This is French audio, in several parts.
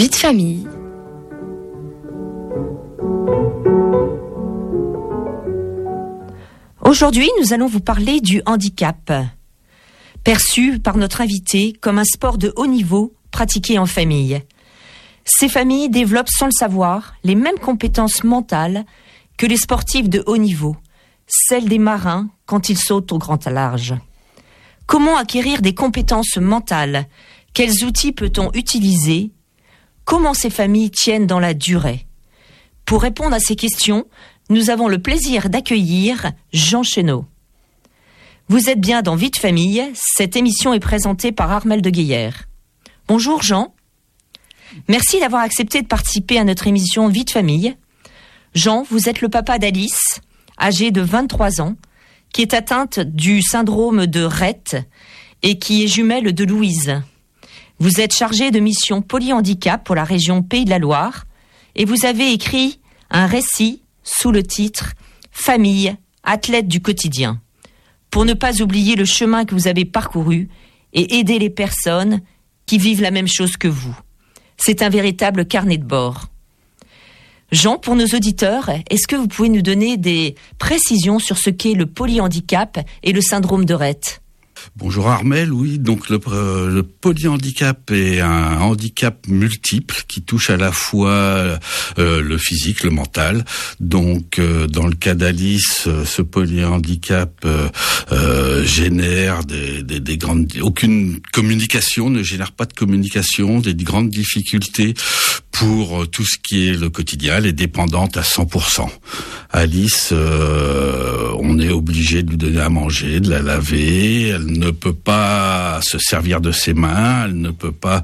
Vie de famille. Aujourd'hui, nous allons vous parler du handicap, perçu par notre invité comme un sport de haut niveau pratiqué en famille. Ces familles développent sans le savoir les mêmes compétences mentales que les sportifs de haut niveau, celles des marins quand ils sautent au grand large. Comment acquérir des compétences mentales? Quels outils peut-on utiliser? Comment ces familles tiennent dans la durée? Pour répondre à ces questions, nous avons le plaisir d'accueillir Jean Chénaud. Vous êtes bien dans Vie de famille, cette émission est présentée par Armelle de Guéillère. Bonjour Jean, merci d'avoir accepté de participer à notre émission Vie de famille. Jean, vous êtes le papa d'Alice, âgée de 23 ans, qui est atteinte du syndrome de Rett et qui est jumelle de Louise. Vous êtes chargé de mission polyhandicap pour la région Pays de la Loire et vous avez écrit un récit sous le titre « Famille, athlète du quotidien » pour ne pas oublier le chemin que vous avez parcouru et aider les personnes qui vivent la même chose que vous. C'est un véritable carnet de bord. Jean, pour nos auditeurs, est-ce que vous pouvez nous donner des précisions sur ce qu'est le polyhandicap et le syndrome de Rett ? Bonjour Armelle, oui, donc le polyhandicap est un handicap multiple qui touche à la fois le physique, le mental. Donc dans le cas d'Alice, ce polyhandicap génère des grandes... Aucune communication, ne génère pas de communication, des grandes difficultés pour tout ce qui est le quotidien. Elle est dépendante à 100%. Alice, on est obligé de lui donner à manger, de la laver. Elle ne peut pas se servir de ses mains. Elle ne peut pas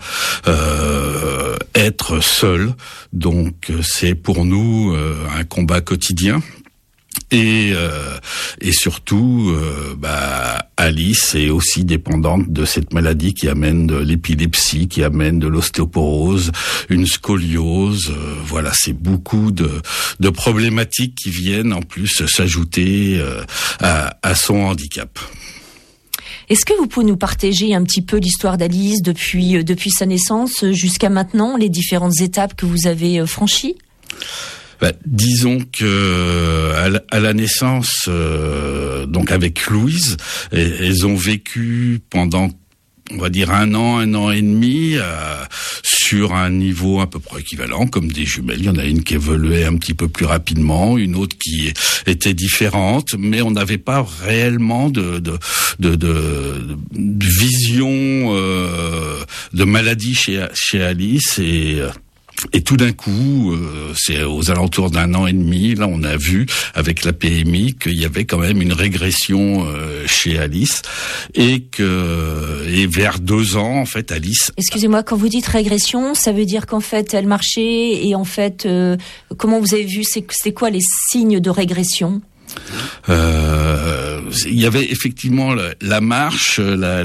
être seule. Donc c'est pour nous un combat quotidien. Et surtout, Alice est aussi dépendante de cette maladie qui amène de l'épilepsie, qui amène de l'ostéoporose, une scoliose. Voilà, c'est beaucoup de problématiques qui viennent en plus s'ajouter à son handicap. Est-ce que vous pouvez nous partager un petit peu l'histoire d'Alice depuis sa naissance jusqu'à maintenant, les différentes étapes que vous avez franchies ? Disons que à la naissance, donc avec Louise, elles ont vécu pendant, on va dire, un an et demi, sur un niveau à peu près équivalent, comme des jumelles. Il y en a une qui évoluait un petit peu plus rapidement, une autre qui était différente, mais on n'avait pas réellement de vision de maladie chez Alice et tout d'un coup, c'est aux alentours d'un an et demi, là on a vu avec la PMI qu'il y avait quand même une régression chez Alice et vers 2 ans en fait Alice. Excusez-moi, quand vous dites régression, ça veut dire qu'en fait elle marchait et en fait comment vous avez vu, c'est quoi les signes de régression ? Il y avait effectivement la marche,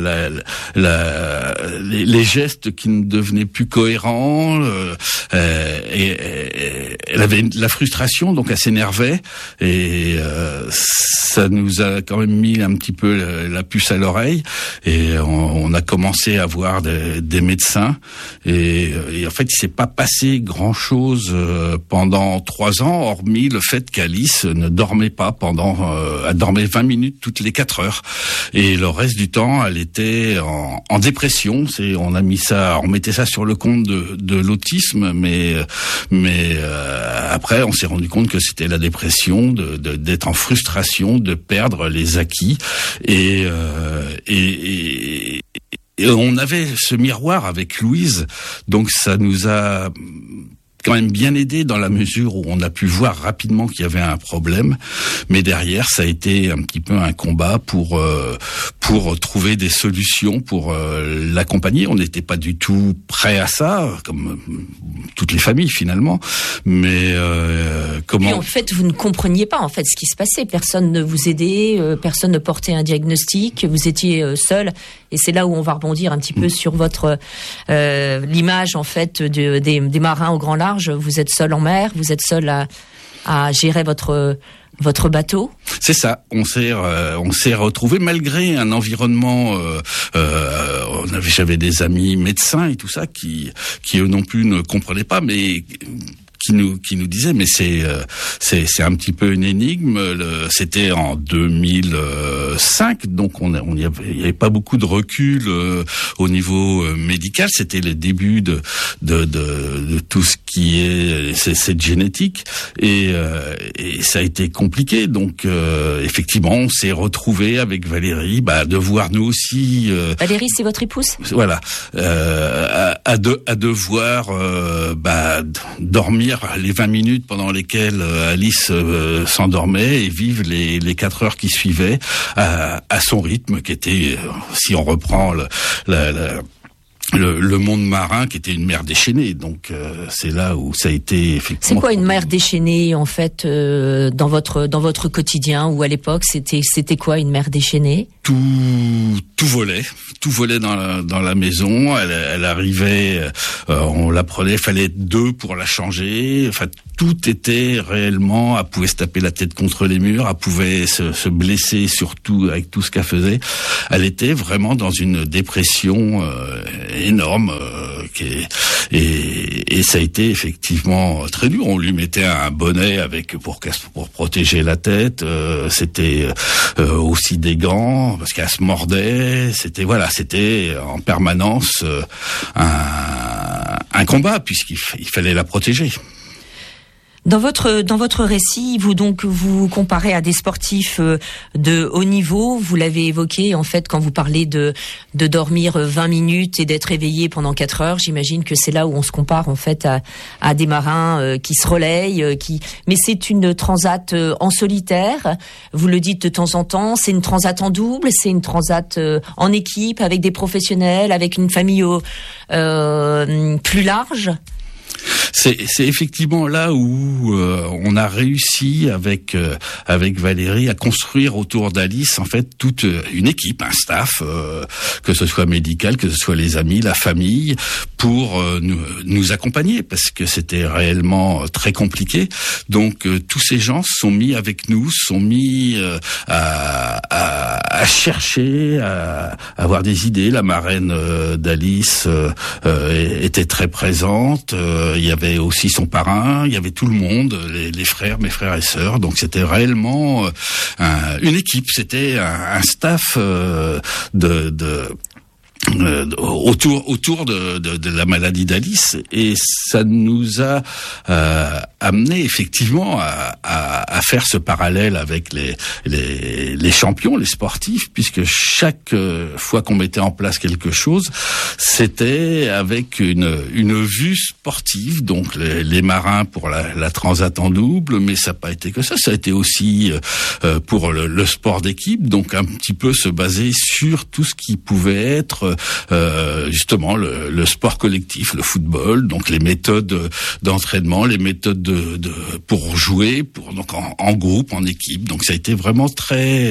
les gestes qui ne devenaient plus cohérents. Et elle avait de la frustration, donc elle s'énervait. Et ça nous a quand même mis un petit peu la puce à l'oreille. Et on a commencé à voir des médecins. Et en fait, il s'est pas passé grand-chose pendant 3 ans, hormis le fait qu'Alice ne dormait pas elle dormait 20 minutes toutes les 4 heures. Et le reste du temps, elle était en dépression. On mettait ça sur le compte de l'autisme, mais après, on s'est rendu compte que c'était la dépression, d'être en frustration, de perdre les acquis. Et on avait ce miroir avec Louise, donc ça nous a quand même bien aidé dans la mesure où on a pu voir rapidement qu'il y avait un problème, mais derrière ça a été un petit peu un combat pour trouver des solutions pour l'accompagner. On n'était pas du tout prêt à ça, comme toutes les familles finalement, mais comment... Et en fait, vous ne compreniez pas en fait ce qui se passait. Personne ne vous aidait, personne ne portait un diagnostic. Vous étiez seul, et c'est là où on va rebondir un petit peu sur votre l'image en fait des marins au grand large. Vous êtes seul en mer, vous êtes seul à gérer votre votre bateau. C'est ça. On s'est retrouvé malgré un environnement. J'avais des amis médecins et tout ça qui eux non plus ne comprenaient pas, mais qui nous disait mais c'est un petit peu une énigme. C'était en 2005, donc il y avait pas beaucoup de recul au niveau médical. C'était le début de tout ce qui est cette génétique et ça a été compliqué. Donc effectivement, on s'est retrouvé avec Valérie, de voir nous aussi. Valérie, c'est votre épouse. Voilà, à devoir dormir les 20 minutes pendant lesquelles Alice s'endormait et vivre les 4 heures qui suivaient à son rythme qui était, si on reprend le monde marin, qui était une mer déchaînée. Donc c'est là où ça a été effectivement. C'est quoi une mer déchaînée en fait dans votre quotidien, ou à l'époque c'était quoi une mer déchaînée? Tout volait dans la maison. Elle arrivait, on la prenait, il fallait 2 pour la changer. Enfin, tout était réellement. Elle pouvait se taper la tête contre les murs, elle pouvait se blesser, surtout avec tout ce qu'elle faisait. Elle était vraiment dans une dépression énorme, et ça a été effectivement très dur. On lui mettait un bonnet pour protéger la tête. C'était aussi des gants parce qu'elle se mordait. C'était en permanence un combat puisqu'il fallait la protéger. Dans votre récit, vous comparez à des sportifs de haut niveau. Vous l'avez évoqué, en fait, quand vous parlez de dormir 20 minutes et d'être éveillé pendant 4 heures. J'imagine que c'est là où on se compare, en fait, à des marins qui se relayent, mais c'est une transat en solitaire. Vous le dites de temps en temps. C'est une transat en double, c'est une transat en équipe, avec des professionnels, avec une famille plus large. C'est effectivement là où on a réussi avec Valérie à construire autour d'Alice en fait toute une équipe, un staff, que ce soit médical, que ce soit les amis, la famille, pour nous accompagner parce que c'était réellement très compliqué. Donc tous ces gens sont mis avec nous, sont mis à chercher, à avoir des idées. La marraine d'Alice était très présente. Il y avait aussi son parrain, il y avait tout le monde, les frères, mes frères et sœurs. Donc c'était réellement une équipe, c'était un staff autour de la maladie d'Alice, et ça nous a amené effectivement à faire ce parallèle avec les champions, les sportifs, puisque chaque fois qu'on mettait en place quelque chose, c'était avec une vue sportive. Donc les marins pour la transat en double, mais ça n'a pas été que ça a été aussi pour le sport d'équipe, donc un petit peu se baser sur tout ce qui pouvait être justement le sport collectif, le football, donc les méthodes d'entraînement, les méthodes pour jouer, donc en groupe, en équipe. Donc ça a été vraiment très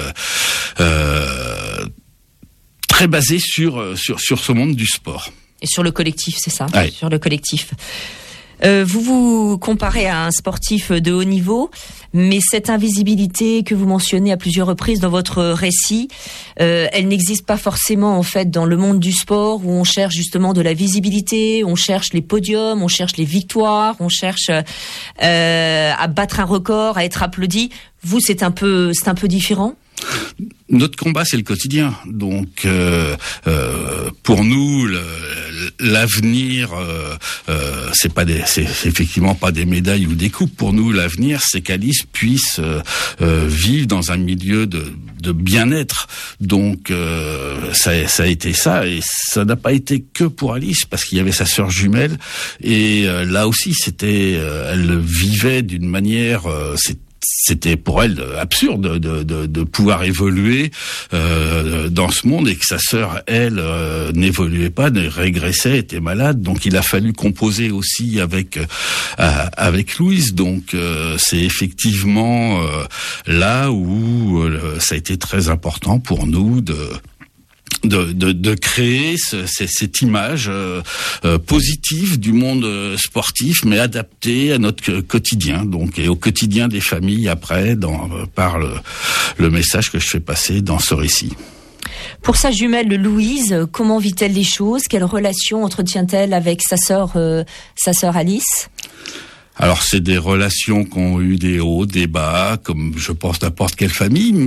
basé sur ce monde du sport. Et sur le collectif, c'est ça, ouais. Sur le collectif. Vous comparez à un sportif de haut niveau, mais cette invisibilité que vous mentionnez à plusieurs reprises dans votre récit, elle n'existe pas forcément en fait dans le monde du sport où on cherche justement de la visibilité, on cherche les podiums, on cherche les victoires, on cherche à battre un record, à être applaudi. Vous, c'est un peu différent ? Notre combat, c'est le quotidien. Donc, pour nous, l'avenir, c'est effectivement pas des médailles ou des coupes. Pour nous, l'avenir, c'est qu'Alice puisse vivre dans un milieu de bien-être. Donc, ça a été ça, et ça n'a pas été que pour Alice, parce qu'il y avait sa sœur jumelle, et là aussi, elle vivait d'une manière, c'était pour elle absurde de pouvoir évoluer dans ce monde, et que sa sœur, elle, n'évoluait pas, ne régressait, était malade. Donc il a fallu composer aussi avec Louise. Donc c'est effectivement là où ça a été très important pour nous de créer cette image positive du monde sportif, mais adaptée à notre quotidien, donc et au quotidien des familles après, par le message que je fais passer dans ce récit. Pour sa jumelle Louise, comment vit-elle les choses? Quelle relation entretient-elle avec sa sœur Alice? Alors c'est des relations qui ont eu des hauts, des bas, comme je pense dans n'importe quelle famille,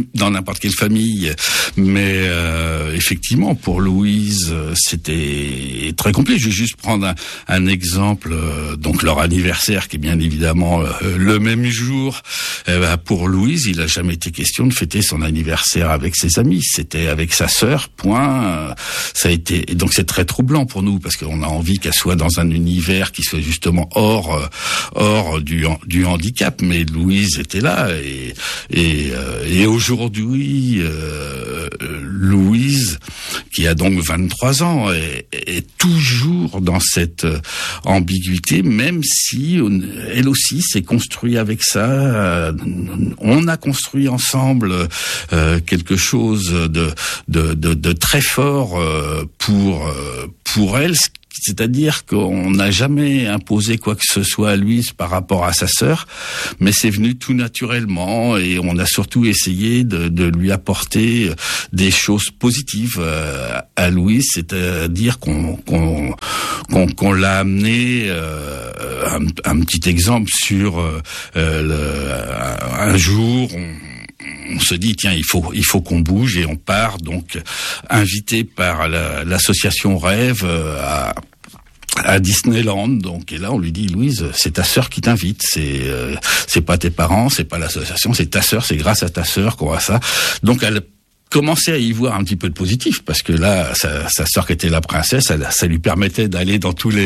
mais effectivement pour Louise c'était très complet. Je vais juste prendre un exemple, donc leur anniversaire qui est bien évidemment le même jour. Pour Louise, il a jamais été question de fêter son anniversaire avec ses amis, c'était avec sa sœur. Point. Ça a été, et donc c'est très troublant pour nous parce qu'on a envie qu'elle soit dans un univers qui soit justement hors du handicap, mais Louise était là et aujourd'hui Louise, qui a donc 23 ans, est toujours dans cette ambiguïté, même si elle aussi s'est construite avec ça. On a construit ensemble quelque chose de très fort pour elle. C'est-à-dire qu'on n'a jamais imposé quoi que ce soit à Louise par rapport à sa sœur, mais c'est venu tout naturellement et on a surtout essayé de lui apporter des choses positives à Louise, c'est-à-dire qu'on l'a amené. Un petit exemple sur un jour. On se dit tiens il faut qu'on bouge et on part donc invité par l'association Rêve à Disneyland. Donc et là on lui dit Louise, c'est ta sœur qui t'invite, c'est pas tes parents, c'est pas l'association, c'est ta sœur, c'est grâce à ta sœur qu'on a ça. Donc elle commençait à y voir un petit peu de positif parce que là sa sœur qui était la princesse, ça lui permettait d'aller dans tous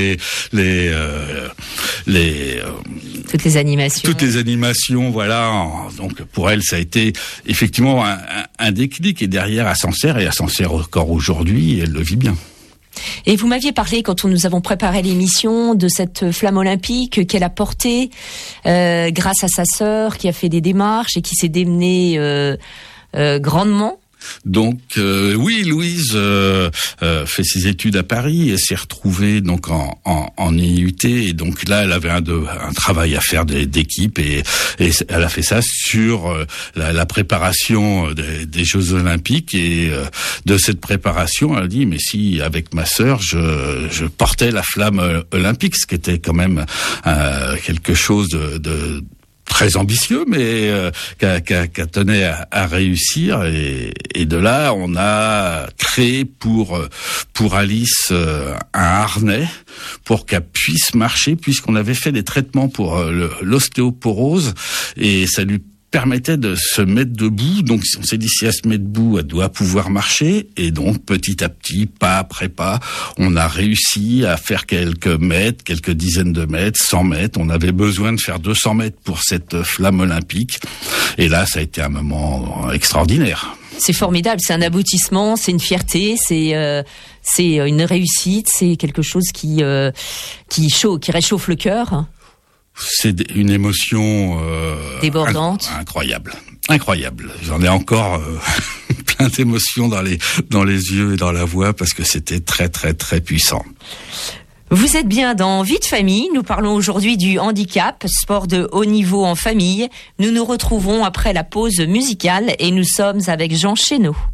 toutes les animations, voilà. Donc pour elle ça a été effectivement un déclic et derrière elle s'en sert encore aujourd'hui et elle le vit bien. Et vous m'aviez parlé, quand nous avons préparé l'émission, de cette flamme olympique qu'elle a portée grâce à sa sœur qui a fait des démarches et qui s'est démenée grandement. Donc oui, Louise fait ses études à Paris et s'est retrouvée donc en IUT et donc là elle avait un travail à faire d'équipe et elle a fait ça sur la préparation des Jeux Olympiques et de cette préparation elle dit mais si avec ma sœur je portais la flamme olympique, ce qui était quand même quelque chose de très ambitieux, mais qu'elle tenait à réussir. Et de là, on a créé pour Alice un harnais pour qu'elle puisse marcher, puisqu'on avait fait des traitements pour l'ostéoporose, et ça lui permettait de se mettre debout. Donc on s'est dit si elle se met debout, elle doit pouvoir marcher. Et donc petit à petit, pas après pas, on a réussi à faire quelques dizaines de mètres, 100 mètres. On avait besoin de faire 200 mètres pour cette flamme olympique. Et là, ça a été un moment extraordinaire. C'est formidable, c'est un aboutissement, c'est une fierté, c'est une réussite, c'est quelque chose qui réchauffe le cœur. C'est une émotion débordante, incroyable. J'en ai encore plein d'émotions dans les yeux et dans la voix parce que c'était très très très puissant. Vous êtes bien dans Vie de famille. Nous parlons aujourd'hui du handicap, sport de haut niveau en famille. Nous nous retrouvons après la pause musicale et nous sommes avec Jean Chénaud.